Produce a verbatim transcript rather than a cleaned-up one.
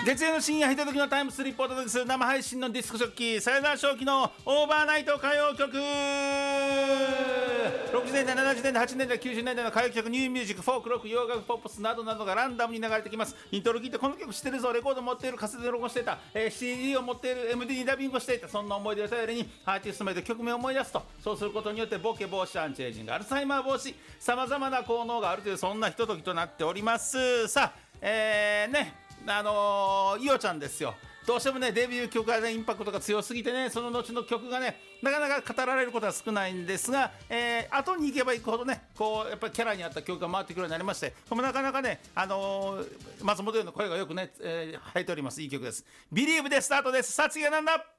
月曜の深夜ひとときのタイムスリップをお届けする生配信のディスクジョッキー、さよなら正気のオーバーナイト歌謡曲。ろくじゅうねんだい、ななじゅうねんだい、はちじゅうねんだい、きゅうじゅうねんだいの歌謡曲、ニューミュージック、フォーク、ロック、洋楽、ポップスなどなどがランダムに流れてきます。イントロ聞いてこの曲知ってるぞ、レコード持っている、カセットで録音していた、えー、シーディー を持っている、エムディー にダビングをしていた、そんな思い出を頼りにアーティスト名で曲名を思い出すと、そうすることによってボケ防止、アンチエイジング、アルツハイマー防止、さまざまな効能があるという、そんなひとときとなっております。さあ、えー、ねあのー、イオちゃんですよ。どうしてもねデビュー曲がねインパクトが強すぎてね、その後の曲がねなかなか語られることは少ないんですが、えー、後に行けば行くほどねこうやっぱりキャラに合った曲が回ってくるようになりまして、これもなかなかね、あのー、松本優の声がよくね、えー、入っております。いい曲です。ビリーブでスタートです。さあ次はなんだ。